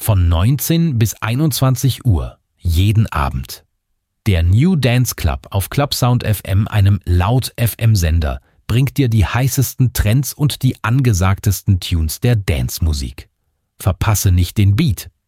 Von 19 bis 21 Uhr, jeden Abend. Der New Dance Club auf Clubsound FM, einem Laut-FM-Sender, bringt dir die heißesten Trends und die angesagtesten Tunes der Dance-Musik. Verpasse nicht den Beat.